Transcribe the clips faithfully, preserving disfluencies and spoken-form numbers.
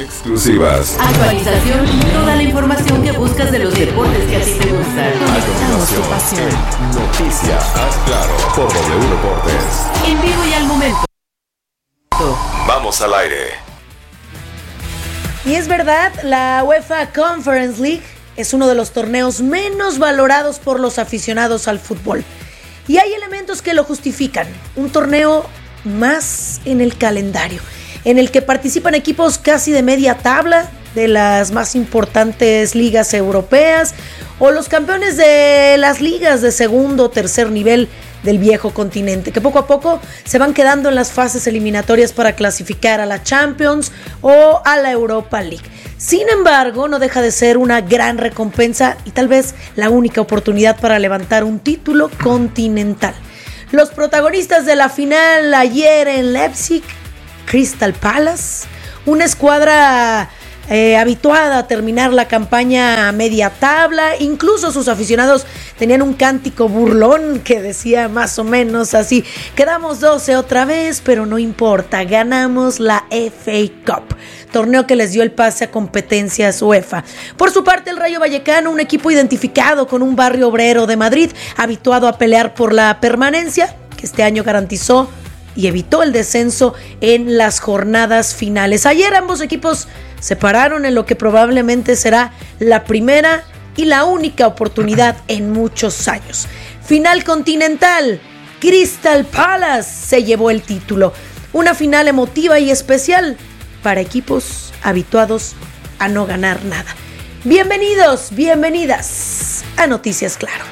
exclusivas. Actualización y toda la información que buscas de los deportes que a ti te gustan. Conectamos tu pasión. Noticias. Haz claro por W Deportes. En vivo y al momento. Vamos al aire. Y es verdad, la UEFA Conference League es uno de los torneos menos valorados por los aficionados al fútbol. Y hay elementos que lo justifican. Un torneo más en el calendario, en el que participan equipos casi de media tabla de las más importantes ligas europeas o los campeones de las ligas de segundo o tercer nivel del viejo continente, que poco a poco se van quedando en las fases eliminatorias para clasificar a la Champions o a la Europa League. Sin embargo, no deja de ser una gran recompensa y tal vez la única oportunidad para levantar un título continental. Los protagonistas de la final ayer en Leipzig, Crystal Palace, una escuadra eh, habituada a terminar la campaña a media tabla. Incluso sus aficionados tenían un cántico burlón que decía más o menos así: quedamos doce otra vez, pero no importa, ganamos la F A Cup, torneo que les dio el pase a competencias UEFA. Por su parte, el Rayo Vallecano, un equipo identificado con un barrio obrero de Madrid, habituado a pelear por la permanencia, que este año garantizó y evitó el descenso en las jornadas finales. Ayer ambos equipos se pararon en lo que probablemente será la primera y la única oportunidad en muchos años. Final continental, Crystal Palace se llevó el título. Una final emotiva y especial para equipos habituados a no ganar nada. Bienvenidos, bienvenidas a Noticias Claro.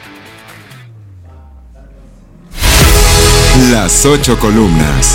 Las ocho columnas.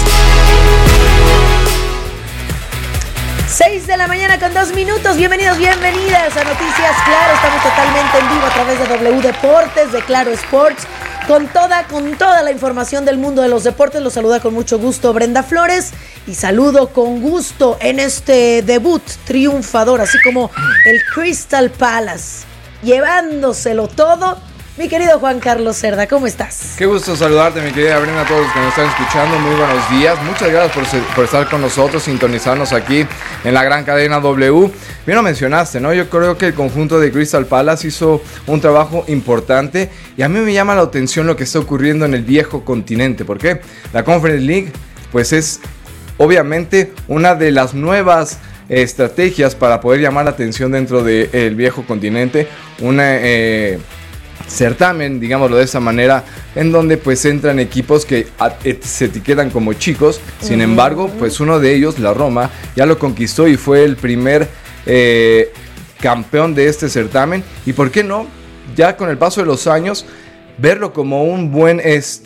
seis de la mañana con dos minutos. Bienvenidos, bienvenidas a Noticias Claro. Estamos totalmente en vivo a través de W Deportes, de Claro Sports, con toda, con toda la información del mundo de los deportes. Los saluda con mucho gusto Brenda Flores y saludo con gusto en este debut triunfador, así como el Crystal Palace, llevándoselo todo. Mi querido Juan Carlos Cerda, ¿cómo estás? Qué gusto saludarte, mi querida Brenda, a todos los que nos están escuchando. Muy buenos días. Muchas gracias por, por estar con nosotros, sintonizarnos aquí en la gran cadena W. Bien lo mencionaste, ¿no? Yo creo que el conjunto de Crystal Palace hizo un trabajo importante y a mí me llama la atención lo que está ocurriendo en el viejo continente. ¿Por qué? La Conference League, pues es obviamente una de las nuevas estrategias para poder llamar la atención dentro del viejo continente. Una... Eh, certamen, digámoslo de esa manera, en donde pues entran equipos que se etiquetan como chicos. Sin uh-huh. embargo, pues uno de ellos, la Roma, ya lo conquistó y fue el primer eh, campeón de este certamen. Y por qué no, ya con el paso de los años, verlo como un buen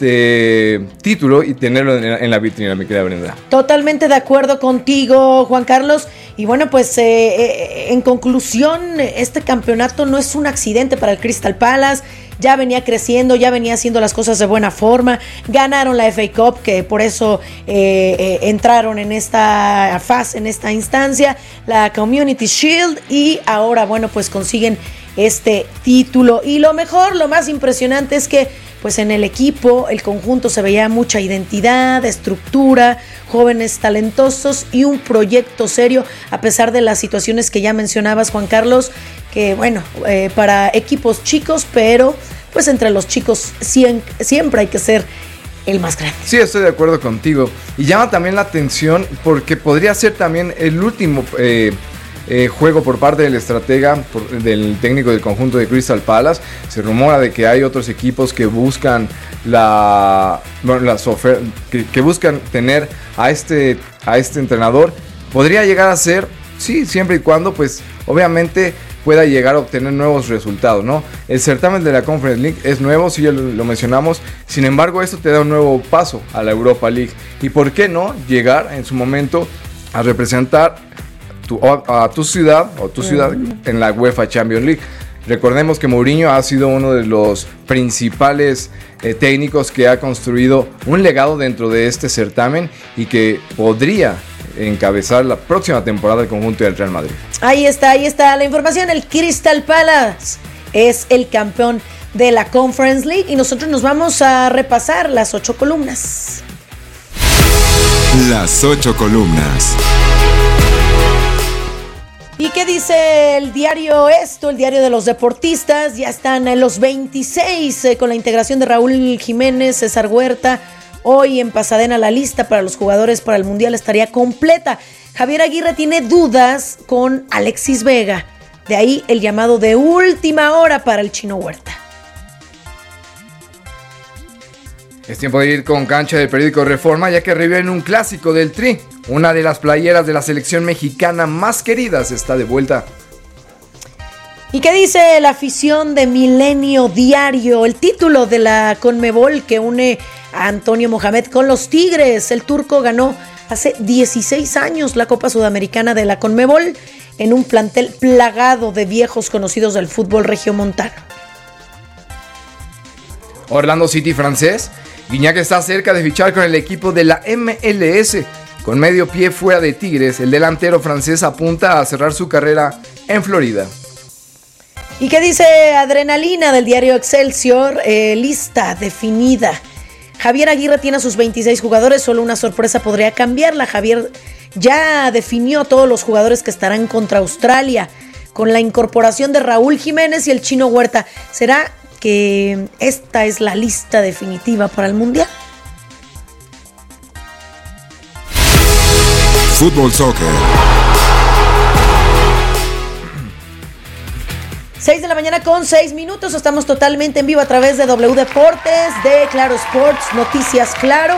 este título y tenerlo en, en la vitrina, mi querida Brenda. Totalmente de acuerdo contigo, Juan Carlos. Y bueno, pues eh, eh, en conclusión, este campeonato no es un accidente para el Crystal Palace. Ya venía creciendo, ya venía haciendo las cosas de buena forma. Ganaron la F A Cup, que por eso eh, eh, entraron en esta fase, en esta instancia, la Community Shield, y ahora, bueno, pues consiguen este título. Y lo mejor, lo más impresionante es que pues en el equipo, el conjunto, se veía mucha identidad, estructura, jóvenes talentosos y un proyecto serio, a pesar de las situaciones que ya mencionabas, Juan Carlos, que bueno, eh, para equipos chicos, pero pues entre los chicos siempre, siempre hay que ser el más grande. Sí, estoy de acuerdo contigo. Y llama también la atención porque podría ser también el último eh, Eh, juego por parte del estratega, por, del técnico del conjunto de Crystal Palace. Se rumora de que hay otros equipos que buscan la, bueno, las ofer- que, que buscan tener a este, a este entrenador. Podría llegar a ser, sí, siempre y cuando, pues, obviamente pueda llegar a obtener nuevos resultados, ¿no? El certamen de la Conference League es nuevo, sí, ya lo, lo mencionamos. Sin embargo, esto te da un nuevo paso a la Europa League. Y por qué no llegar en su momento a representar Tu, a tu ciudad o tu ciudad en la UEFA Champions League. Recordemos que Mourinho ha sido uno de los principales eh, técnicos que ha construido un legado dentro de este certamen y que podría encabezar la próxima temporada del conjunto del Real Madrid. Ahí está, ahí está la información. El Crystal Palace es el campeón de la Conference League y nosotros nos vamos a repasar las ocho columnas. Las ocho columnas. dice el diario Esto, el diario de los deportistas? Ya están en los veintiséis eh, con la integración de Raúl Jiménez, César Huerta. Hoy en Pasadena la lista para los jugadores para el Mundial estaría completa. Javier Aguirre tiene dudas con Alexis Vega. De ahí el llamado de última hora para el Chino Huerta. Es tiempo de ir con cancha del periódico Reforma, ya que reviven un clásico del Tri. Una de las playeras de la selección mexicana más queridas está de vuelta. ¿Y qué dice la afición de Milenio Diario? El título de la Conmebol que une a Antonio Mohamed con los Tigres. El turco ganó hace dieciséis años la Copa Sudamericana de la Conmebol en un plantel plagado de viejos conocidos del fútbol regiomontano. Orlando City francés. Guiñac está cerca de fichar con el equipo de la M L S. Con medio pie fuera de Tigres, el delantero francés apunta a cerrar su carrera en Florida. ¿Y qué dice Adrenalina del diario Excelsior? Eh, lista definida. Javier Aguirre tiene a sus veintiséis jugadores, solo una sorpresa podría cambiarla. Javier ya definió a todos los jugadores que estarán contra Australia, con la incorporación de Raúl Jiménez y el Chino Huerta. ¿Será que esta es la lista definitiva para el Mundial? Fútbol Soccer. seis de la mañana con seis minutos, estamos totalmente en vivo a través de W Deportes, de Claro Sports, Noticias Claro,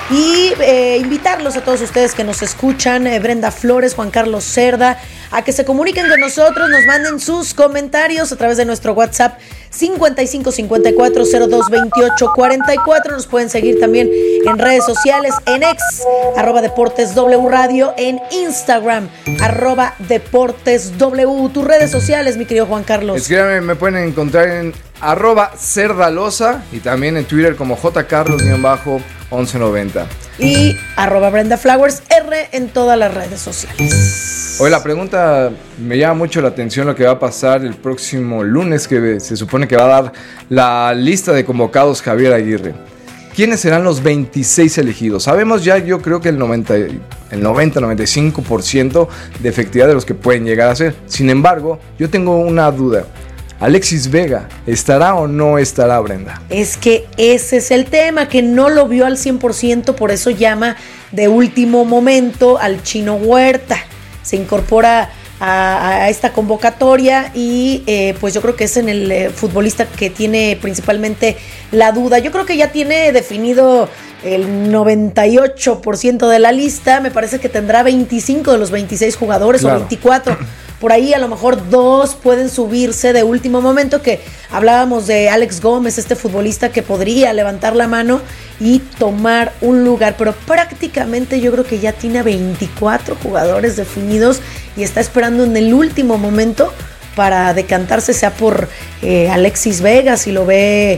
y eh, invitarlos a todos ustedes que nos escuchan, eh, Brenda Flores, Juan Carlos Cerda, a que se comuniquen con nosotros, nos manden sus comentarios a través de nuestro WhatsApp cincuenta y cinco cincuenta y cuatro cero dos veintiocho cuarenta y cuatro. Nos pueden seguir también en redes sociales, en X, arroba Deportes W Radio, en Instagram, arroba Deportes W. Tus redes sociales, mi querido Juan Carlos. Escríbanme, me pueden encontrar en arroba Cerdalosa y también en Twitter como jcarlos once noventa. Y arroba Brenda Flowers R en todas las redes sociales. Hoy la pregunta, me llama mucho la atención lo que va a pasar el próximo lunes, que se supone que va a dar la lista de convocados Javier Aguirre. ¿Quiénes serán los veintiséis elegidos? Sabemos ya, yo creo que el noventa, el noventa, noventa y cinco por ciento de efectividad de los que pueden llegar a ser. Sin embargo, yo tengo una duda. ¿Alexis Vega estará o no estará, Brenda? Es que ese es el tema, que no lo vio al cien por ciento, por eso llama de último momento al Chino Huerta. Se incorpora a, a esta convocatoria y eh, pues yo creo que es en el eh, futbolista que tiene principalmente la duda. Yo creo que ya tiene definido el noventa y ocho por ciento de la lista. Me parece que tendrá veinticinco de los veintiséis jugadores, claro, o veinticuatro. Por ahí a lo mejor dos pueden subirse de último momento, que hablábamos de Alex Gómez, este futbolista que podría levantar la mano y tomar un lugar, pero prácticamente yo creo que ya tiene veinticuatro jugadores definidos y está esperando en el último momento para decantarse, sea por eh, Alexis Vega, si lo ve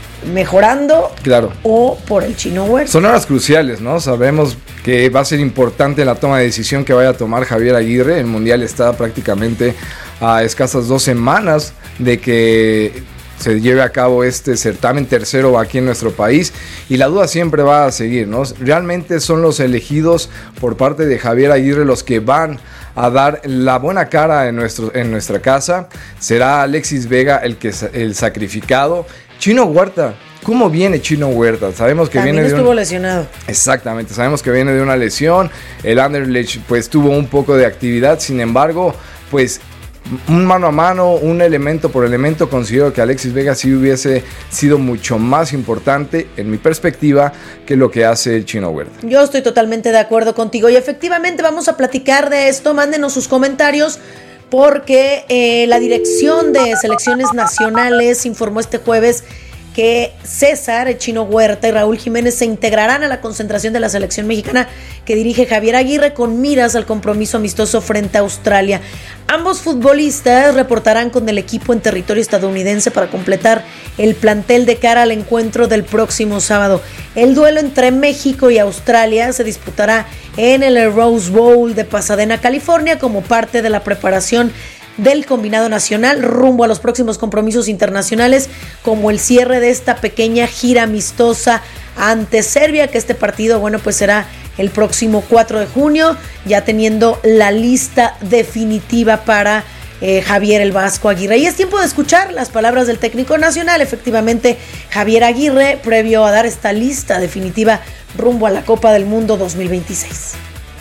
mejorando, claro, o por el Chino Huerta. Son horas cruciales, ¿no? Sabemos que va a ser importante la toma de decisión que vaya a tomar Javier Aguirre. El Mundial está prácticamente a escasas dos semanas de que se lleve a cabo este certamen tercero aquí en nuestro país, y la duda siempre va a seguir, ¿no? Realmente son los elegidos por parte de Javier Aguirre los que van a dar la buena cara en, nuestro, en nuestra casa. ¿Será Alexis Vega el, que, el sacrificado? Chino Huerta, ¿cómo viene Chino Huerta? Sabemos que También viene de estuvo un... lesionado. Exactamente, sabemos que viene de una lesión. El Anderlecht pues tuvo un poco de actividad, sin embargo, pues un mano a mano, un elemento por elemento, considero que Alexis Vega sí hubiese sido mucho más importante, en mi perspectiva, que lo que hace el Chino Huerta. Yo estoy totalmente de acuerdo contigo y efectivamente vamos a platicar de esto. Mándenos sus comentarios, porque eh, la Dirección de Selecciones Nacionales informó este jueves que César, el Chino Huerta y Raúl Jiménez se integrarán a la concentración de la selección mexicana que dirige Javier Aguirre con miras al compromiso amistoso frente a Australia. Ambos futbolistas reportarán con el equipo en territorio estadounidense para completar el plantel de cara al encuentro del próximo sábado. El duelo entre México y Australia se disputará en el Rose Bowl de Pasadena, California, como parte de la preparación del combinado nacional rumbo a los próximos compromisos internacionales, como el cierre de esta pequeña gira amistosa ante Serbia, que este partido, bueno, pues será el próximo cuatro de junio, ya teniendo la lista definitiva para eh, Javier el Vasco Aguirre. Y es tiempo de escuchar las palabras del técnico nacional, efectivamente Javier Aguirre, previo a dar esta lista definitiva rumbo a la Copa del Mundo dos mil veintiséis.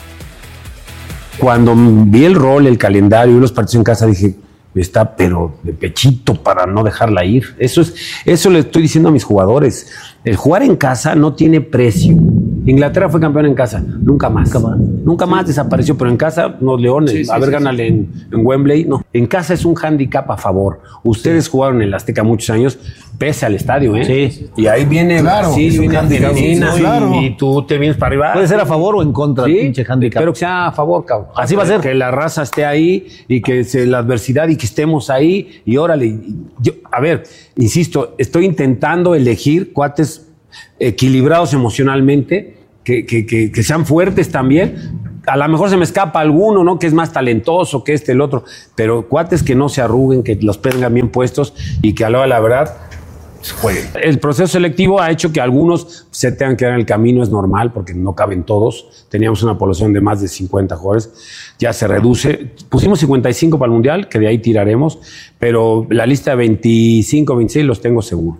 Cuando vi el rol, el calendario y los partidos en casa, dije, está pero de pechito para no dejarla ir. Eso es, eso le estoy diciendo a mis jugadores. El jugar en casa no tiene precio. Inglaterra fue campeón en casa, nunca más. Nunca más, nunca más sí. Desapareció, pero en casa, los Leones, sí, sí, a ver, sí, gánale sí. En, en Wembley. No, en casa es un hándicap a favor. Ustedes sí. Jugaron en el Azteca muchos años, pese al estadio, ¿eh? Sí. Y ahí viene claro, Brasil, viene Argentina, sí, claro. y, y tú te vienes para arriba. Puede ser a favor o en contra, sí, pinche hándicap. Espero que sea a favor, cabrón. Así va a ser. Que la raza esté ahí y que se, la adversidad y que estemos ahí. Y órale, yo, a ver, insisto, estoy intentando elegir cuates equilibrados emocionalmente, que, que, que, que sean fuertes también. A lo mejor se me escapa alguno, ¿no? Que es más talentoso que este, el otro, pero cuates que no se arruguen, que los tengan bien puestos y que a la hora de la verdad jueguen. El proceso selectivo ha hecho que algunos se tengan que dar en el camino, es normal, porque no caben todos. Teníamos una población de más de cincuenta jugadores, ya se reduce. Pusimos cincuenta y cinco para el Mundial, que de ahí tiraremos, pero la lista de veinticinco, veintiséis los tengo seguro.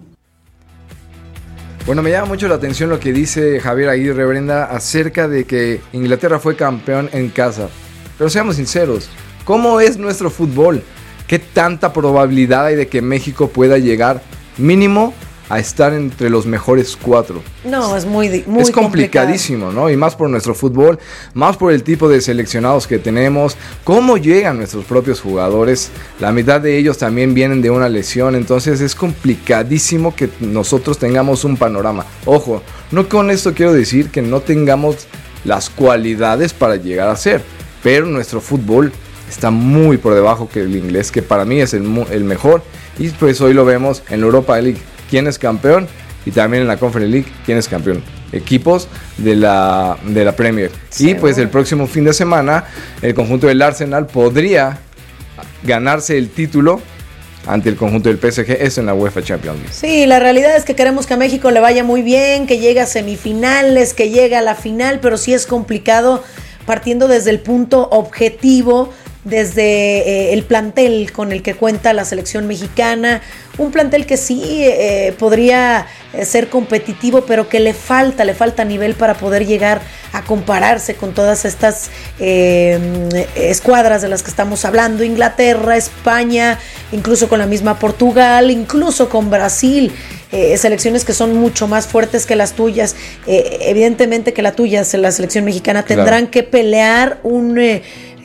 Bueno, me llama mucho la atención lo que dice Javier Aguirre, Brenda, acerca de que Inglaterra fue campeón en casa. Pero seamos sinceros, ¿cómo es nuestro fútbol? ¿Qué tanta probabilidad hay de que México pueda llegar mínimo a estar entre los mejores cuatro? No, es muy, muy Es complicadísimo, ¿no? Y más por nuestro fútbol, más por el tipo de seleccionados que tenemos, cómo llegan nuestros propios jugadores. La mitad de ellos también vienen de una lesión, entonces es complicadísimo que nosotros tengamos un panorama. Ojo, no con esto quiero decir que no tengamos las cualidades para llegar a ser, pero nuestro fútbol está muy por debajo que el inglés, que para mí es el, el mejor, y pues hoy lo vemos en la Europa League. ¿Quién es campeón? Y también en la Conference League, ¿quién es campeón? Equipos de la, de la Premier. Sí, y pues bueno, el próximo fin de semana, el conjunto del Arsenal podría ganarse el título ante el conjunto del P S G, eso en la UEFA Champions League. Sí, la realidad es que queremos que a México le vaya muy bien, que llegue a semifinales, que llegue a la final, pero sí es complicado partiendo desde el punto objetivo, desde eh, el plantel con el que cuenta la selección mexicana, un plantel que sí eh, podría eh, ser competitivo, pero que le falta, le falta nivel para poder llegar a compararse con todas estas eh, escuadras de las que estamos hablando, Inglaterra, España, incluso con la misma Portugal, incluso con Brasil, eh, selecciones que son mucho más fuertes que las tuyas. Eh, evidentemente que la tuya, la selección mexicana, tendrán claro. que pelear un... Eh,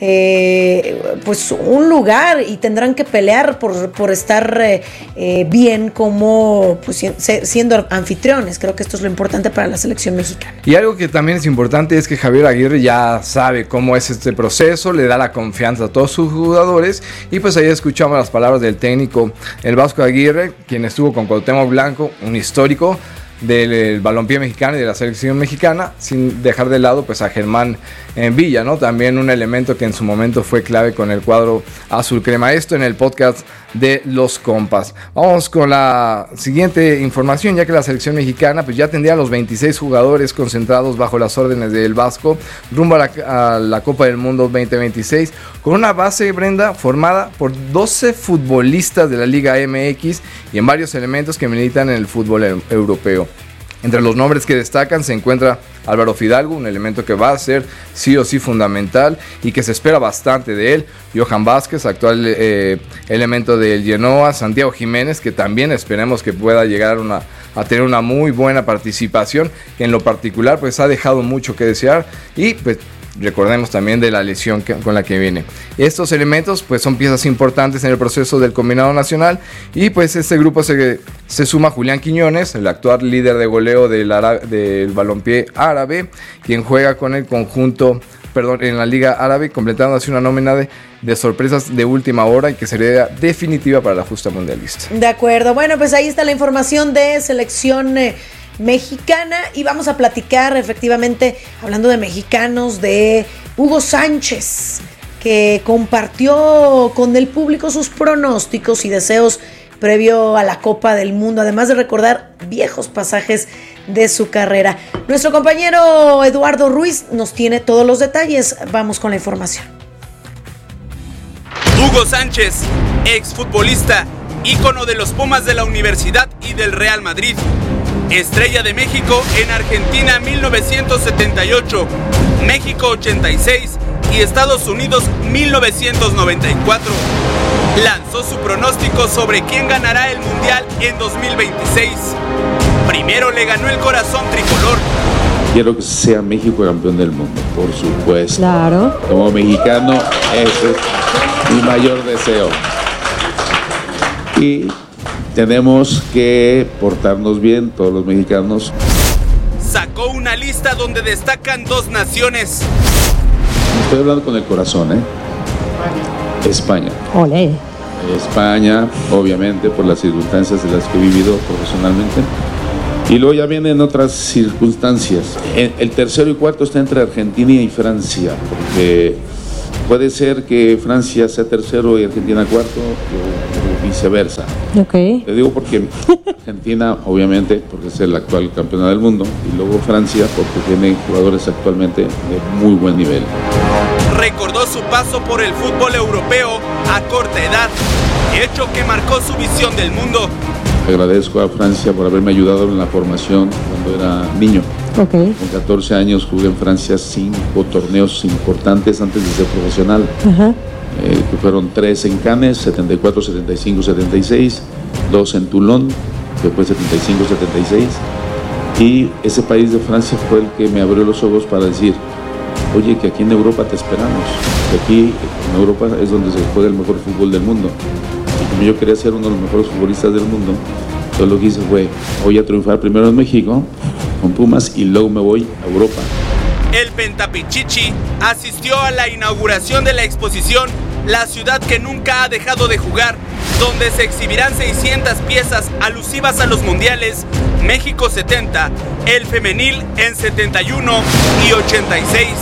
Eh, pues un lugar y tendrán que pelear por, por estar eh, eh, bien como pues, siendo anfitriones. Creo que esto es lo importante para la selección mexicana. Y algo que también es importante es que Javier Aguirre ya sabe cómo es este proceso, le da la confianza a todos sus jugadores, y pues ahí escuchamos las palabras del técnico el Vasco Aguirre, quien estuvo con Cuauhtémoc Blanco, un histórico del balompié mexicano y de la selección mexicana, sin dejar de lado pues a Germán en Villa, ¿no? También un elemento que en su momento fue clave con el cuadro azul crema. Esto en el podcast de Los Compas. Vamos con la siguiente información, ya que la selección mexicana pues ya tendría los veintiséis jugadores concentrados bajo las órdenes del Vasco rumbo a la, a la Copa del Mundo veinte veintiséis, con una base, Brenda, formada por doce futbolistas de la Liga M X y en varios elementos que militan en el fútbol e- europeo. Entre los nombres que destacan se encuentra Álvaro Fidalgo, un elemento que va a ser sí o sí fundamental y que se espera bastante de él. Johan Vázquez, actual eh, elemento del Genoa. Santiago Jiménez, que también esperemos que pueda llegar una, a tener una muy buena participación, que en lo particular pues ha dejado mucho que desear, y pues recordemos también de la lesión que, con la que viene. Estos elementos pues son piezas importantes en el proceso del combinado nacional, y pues este grupo se, se suma Julián Quiñones, el actual líder de goleo del, ara, del balompié árabe, quien juega con el conjunto, perdón, en la Liga Árabe, completando así una nómina de, de sorpresas de última hora y que sería definitiva para la justa mundialista. De acuerdo, bueno, pues ahí está la información de selección eh, mexicana, y vamos a platicar efectivamente, hablando de mexicanos, de Hugo Sánchez, que compartió con el público sus pronósticos y deseos previo a la Copa del Mundo, además de recordar viejos pasajes de su carrera. Nuestro compañero Eduardo Ruiz nos tiene todos los detalles. Vamos con la información. Hugo Sánchez, exfutbolista, ícono de los Pumas de la Universidad y del Real Madrid. Estrella de México en Argentina mil novecientos setenta y ocho, México ochenta y seis y Estados Unidos mil novecientos noventa y cuatro. Lanzó su pronóstico sobre quién ganará el Mundial en dos mil veintiséis. Primero le ganó el corazón tricolor. Quiero que sea México campeón del mundo, por supuesto. Claro. Como mexicano, ese es mi mayor deseo. Y tenemos que portarnos bien, todos los mexicanos. Sacó una lista donde destacan dos naciones. Estoy hablando con el corazón, ¿eh? España. Olé. España, obviamente, por las circunstancias de las que he vivido profesionalmente. Y luego ya vienen otras circunstancias. El tercero y cuarto está entre Argentina y Francia, porque puede ser que Francia sea tercero y Argentina cuarto, o, o viceversa. Ok. Te digo porque Argentina, obviamente, porque es el actual campeón del mundo, y luego Francia, porque tiene jugadores actualmente de muy buen nivel. Recordó su paso por el fútbol europeo a corta edad, hecho que marcó su visión del mundo. Agradezco a Francia por haberme ayudado en la formación cuando era niño. Okay. Con catorce años jugué en Francia cinco torneos importantes antes de ser profesional. Uh-huh. Eh, que fueron tres en Cannes, setenta y cuatro, setenta y cinco, setenta y seis, dos en Toulon, después setenta y cinco, setenta y seis. Y ese país de Francia fue el que me abrió los ojos para decir, oye, que aquí en Europa te esperamos, que aquí en Europa es donde se juega el mejor fútbol del mundo. Y como yo quería ser uno de los mejores futbolistas del mundo, todo lo que hice fue, voy a triunfar primero en México, con Pumas, y luego me voy a Europa. El Pentapichichi asistió a la inauguración de la exposición La ciudad que nunca ha dejado de jugar, donde se exhibirán seiscientas piezas alusivas a los mundiales México setenta, el femenil en setenta y uno y ochenta y seis.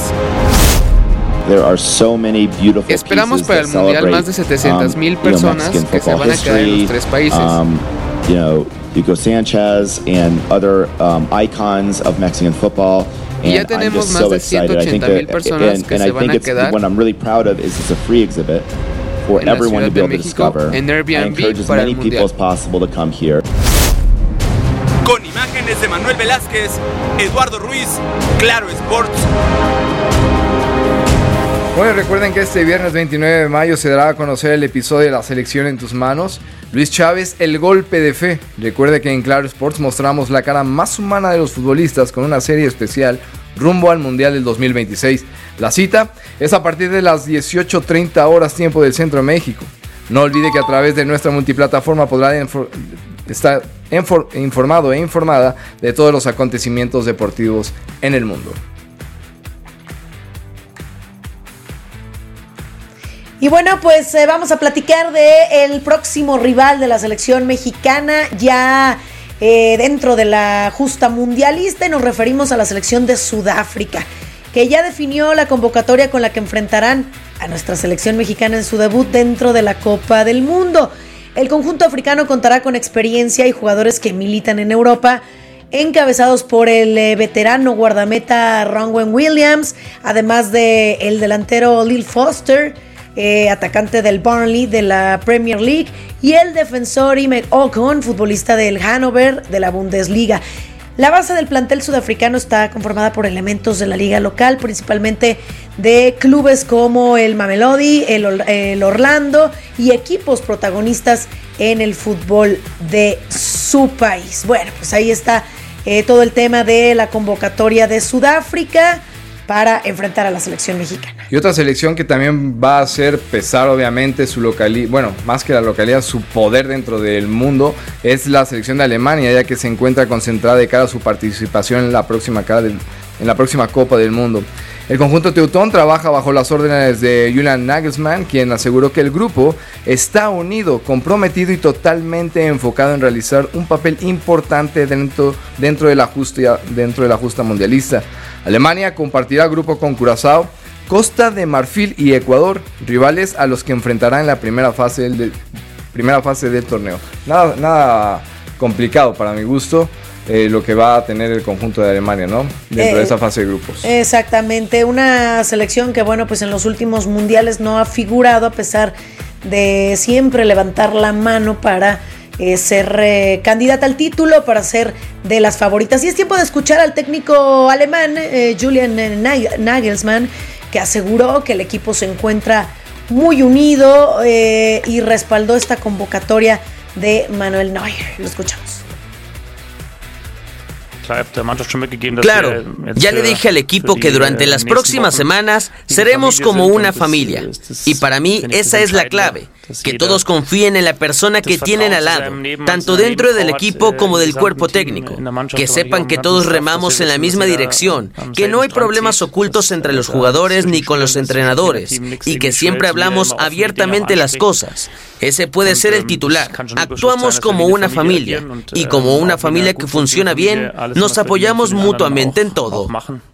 There are so many beautiful Esperamos para el mundial más de setecientas mil um, personas you know, que se van a quedar en los tres países. Um, you know, Hugo Sanchez and other um, icons of Mexican football. Y ya tenemos más de ciento ochenta mil personas que se van a quedar. What I'm really proud of is it's a free exhibit for everyone to be able to discover. En Airbnb I encourage as para many el people mundial. as possible to come here. Con imágenes de Manuel Velázquez, Eduardo Ruiz, Claro Sports. Bueno, recuerden que este viernes veintinueve de mayo se dará a conocer el episodio de La Selección en tus manos. Luis Chávez, el golpe de fe. Recuerde que en Claro Sports mostramos la cara más humana de los futbolistas con una serie especial rumbo al Mundial del dos mil veintiséis. La cita es a partir de las dieciocho treinta horas tiempo del Centro de México. No olvide que a través de nuestra multiplataforma podrá infor- estar infor- informado e informada de todos los acontecimientos deportivos en el mundo. Y bueno, pues eh, vamos a platicar de el próximo rival de la selección mexicana ya eh, dentro de la justa mundialista, y nos referimos a la selección de Sudáfrica, que ya definió la convocatoria con la que enfrentarán a nuestra selección mexicana en su debut dentro de la Copa del Mundo. El conjunto africano contará con experiencia y jugadores que militan en Europa, encabezados por el eh, veterano guardameta Ronwen Williams, además de el delantero Lil Foster, Eh, atacante del Burnley de la Premier League, y el defensor Ime Ocon, futbolista del Hannover de la Bundesliga. La base del plantel sudafricano está conformada por elementos de la liga local, principalmente de clubes como el Mamelodi, el, el Orlando, y equipos protagonistas en el fútbol de su país. Bueno, pues ahí está eh, todo el tema de la convocatoria de Sudáfrica para enfrentar a la selección mexicana. Y otra selección que también va a hacer pesar obviamente su localidad, bueno, más que la localidad, su poder dentro del mundo, es la selección de Alemania, ya que se encuentra concentrada de cara a su participación en la próxima, en la próxima Copa del Mundo. El conjunto teutón trabaja bajo las órdenes de Julian Nagelsmann, quien aseguró que el grupo está unido, comprometido y totalmente enfocado en realizar un papel importante dentro, dentro, de, la justa, dentro de la justa mundialista. Alemania compartirá grupo con Curazao, Costa de Marfil y Ecuador, rivales a los que enfrentará en la primera fase del, primera fase del torneo. Nada, nada complicado para mi gusto. eh, lo que va a tener el conjunto de Alemania, ¿no? Dentro eh, de esa fase de grupos. Exactamente, una selección que, bueno, pues en los últimos mundiales no ha figurado, a pesar de siempre levantar la mano para eh, ser eh, candidata al título, para ser de las favoritas. Y es tiempo de escuchar al técnico alemán, eh, Julian Nagelsmann, que aseguró que el equipo se encuentra muy unido eh, y respaldó esta convocatoria de Manuel Neuer. Lo escuchamos. Claro, ya le dije al equipo que durante las próximas semanas seremos como una familia. Y para mí esa es la clave, que todos confíen en la persona que tienen al lado, tanto dentro del equipo como del cuerpo técnico. Que sepan que todos remamos en la misma dirección, que no hay problemas ocultos entre los jugadores ni con los entrenadores, y que siempre hablamos abiertamente las cosas. Ese puede ser el titular. Actuamos como una familia, y como una familia que funciona bien, nos apoyamos mutuamente en todo.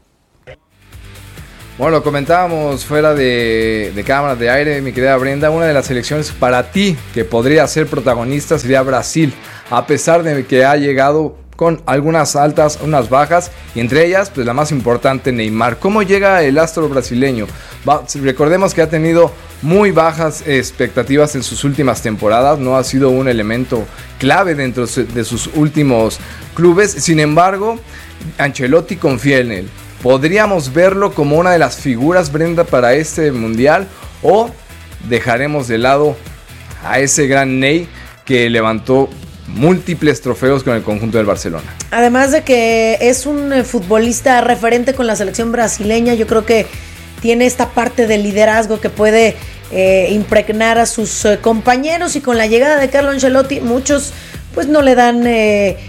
Bueno, lo comentábamos fuera de, de cámaras de aire, mi querida Brenda. Una de las selecciones para ti que podría ser protagonista sería Brasil, a pesar de que ha llegado con algunas altas, unas bajas, y entre ellas, pues la más importante, Neymar. ¿Cómo llega el astro brasileño? Va, recordemos que ha tenido muy bajas expectativas en sus últimas temporadas, no ha sido un elemento clave dentro de sus últimos clubes. Sin embargo, Ancelotti confía en él. ¿Podríamos verlo como una de las figuras, Brenda, para este mundial? ¿O dejaremos de lado a ese gran Ney que levantó múltiples trofeos con el conjunto del Barcelona? Además de que es un futbolista referente con la selección brasileña, yo creo que tiene esta parte de liderazgo que puede eh, impregnar a sus eh, compañeros, y con la llegada de Carlo Ancelotti muchos pues no le dan... Eh,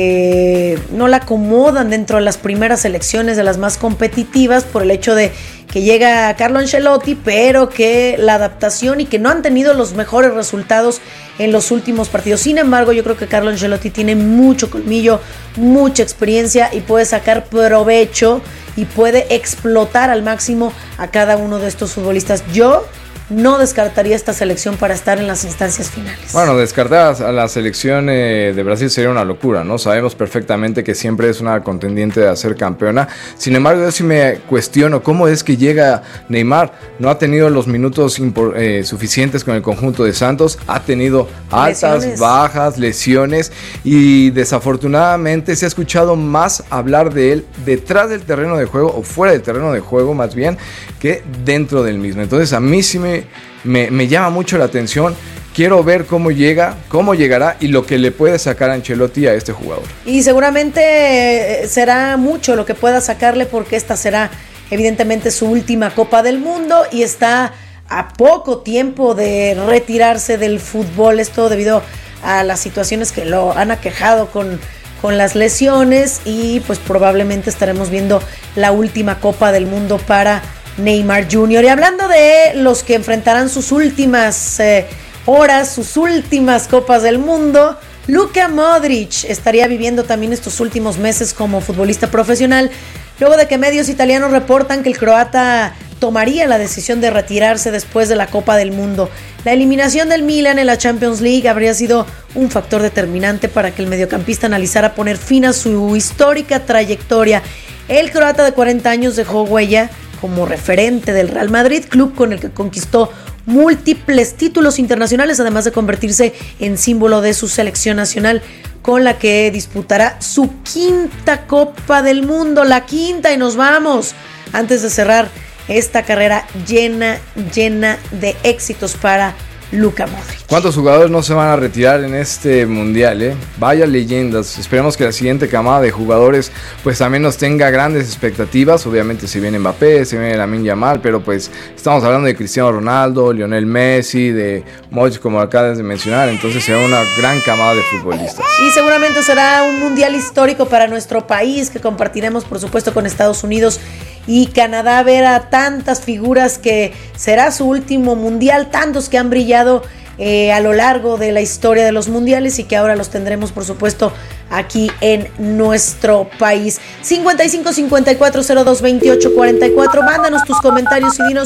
Eh, no la acomodan dentro de las primeras selecciones, de las más competitivas, por el hecho de que llega Carlo Ancelotti, pero que la adaptación y que no han tenido los mejores resultados en los últimos partidos. Sin embargo, yo creo que Carlo Ancelotti tiene mucho colmillo, mucha experiencia, y puede sacar provecho y puede explotar al máximo a cada uno de estos futbolistas. Yo no descartaría esta selección para estar en las instancias finales. Bueno, descartar a la selección eh, de Brasil sería una locura, ¿no? Sabemos perfectamente que siempre es una contendiente a ser campeona. Sin embargo, yo sí me cuestiono cómo es que llega Neymar. No ha tenido los minutos impor- eh, suficientes con el conjunto de Santos. Ha tenido altas, lesiones. bajas, lesiones, y desafortunadamente se ha escuchado más hablar de él detrás del terreno de juego, o fuera del terreno de juego más bien, que dentro del mismo. Entonces a mí sí me, me, me llama mucho la atención. Quiero ver cómo llega, cómo llegará y lo que le puede sacar Ancelotti a este jugador. Y seguramente será mucho lo que pueda sacarle, porque esta será evidentemente su última Copa del Mundo y está a poco tiempo de retirarse del fútbol. Esto debido a las situaciones que lo han aquejado con, con las lesiones, y pues probablemente estaremos viendo la última Copa del Mundo para Neymar junior Y hablando de los que enfrentarán sus últimas eh, horas, sus últimas Copas del Mundo, Luka Modric estaría viviendo también estos últimos meses como futbolista profesional, luego de que medios italianos reportan que el croata tomaría la decisión de retirarse después de la Copa del Mundo. La eliminación del Milan en la Champions League habría sido un factor determinante para que el mediocampista analizara poner fin a su histórica trayectoria. El croata de cuarenta años dejó huella como referente del Real Madrid, club con el que conquistó múltiples títulos internacionales, además de convertirse en símbolo de su selección nacional, con la que disputará su quinta Copa del Mundo, la quinta, y nos vamos, antes de cerrar esta carrera llena, llena de éxitos para Luka Modric. ¿Cuántos jugadores no se van a retirar en este mundial, eh? Vaya leyendas. Esperemos que la siguiente camada de jugadores pues también nos tenga grandes expectativas. Obviamente se viene Mbappé, se viene Lamine Yamal, pero pues estamos hablando de Cristiano Ronaldo, Lionel Messi, de Modric, como acabas de mencionar. Entonces será una gran camada de futbolistas. Y seguramente será un mundial histórico para nuestro país, que compartiremos por supuesto con Estados Unidos y Canadá. Ver a tantas figuras, que será su último mundial, tantos que han brillado eh, a lo largo de la historia de los mundiales, y que ahora los tendremos por supuesto aquí en nuestro país. cincuenta y cinco cincuenta y cuatro cero dos veintiocho cuarenta y cuatro, mándanos tus comentarios y dinos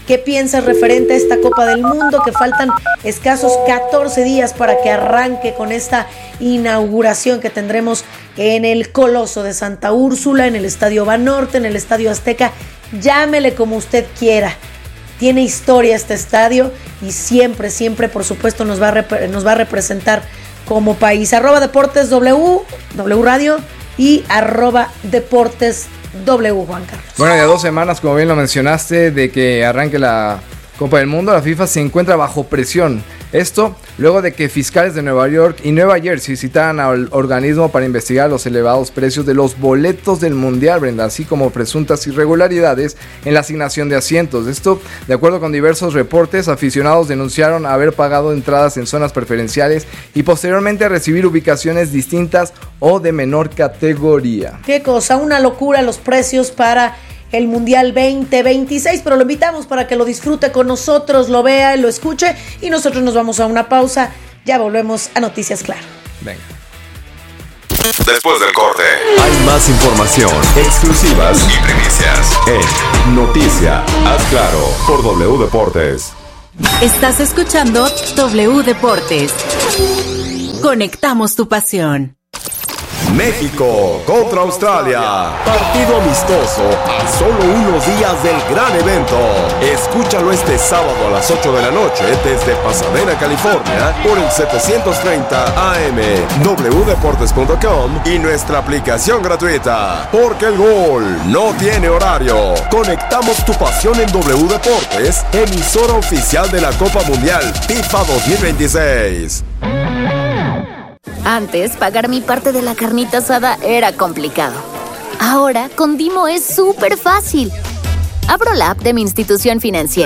¿Qué piensas referente a esta Copa del Mundo? Que faltan escasos catorce días para que arranque con esta inauguración que tendremos en el Coloso de Santa Úrsula, en el Estadio Banorte, en el Estadio Azteca. Llámele como usted quiera. Tiene historia este estadio y siempre, siempre, por supuesto, nos va a, rep- nos va a representar como país. Arroba Deportes W, W Radio y arroba Deportes W, Juan Carlos. Bueno, ya dos semanas, como bien lo mencionaste, de que arranque la Copa del Mundo, la FIFA se encuentra bajo presión. Esto luego de que fiscales de Nueva York y Nueva Jersey citaran al organismo para investigar los elevados precios de los boletos del Mundial, Brenda, así como presuntas irregularidades en la asignación de asientos. Esto, de acuerdo con diversos reportes, aficionados denunciaron haber pagado entradas en zonas preferenciales y posteriormente recibir ubicaciones distintas o de menor categoría. Qué cosa, una locura los precios para el Mundial veinte veintiséis, pero lo invitamos para que lo disfrute con nosotros, lo vea y lo escuche, y nosotros nos vamos a una pausa. Ya volvemos a Noticias Claro. Venga. Después del corte, hay más información, exclusivas y primicias en Noticia Haz Claro por W Deportes. Estás escuchando W Deportes. Conectamos tu pasión. México contra Australia. Partido amistoso a solo unos días del gran evento. Escúchalo este sábado a las ocho de la noche desde Pasadena, California, por el setecientos treinta A M, w deportes punto com y nuestra aplicación gratuita. Porque el gol no tiene horario. Conectamos tu pasión en W Deportes, emisora oficial de la Copa Mundial FIFA dos mil veintiséis. Antes, pagar mi parte de la carnita asada era complicado. Ahora, con Dimo es súper fácil. Abro la app de mi institución financiera,